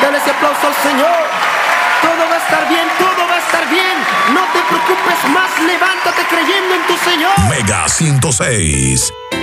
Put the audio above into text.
Dale ese aplauso al Señor. Todo va a estar bien, todo va a estar bien. No te preocupes más, levántate creyendo en tu Señor. Mega 106.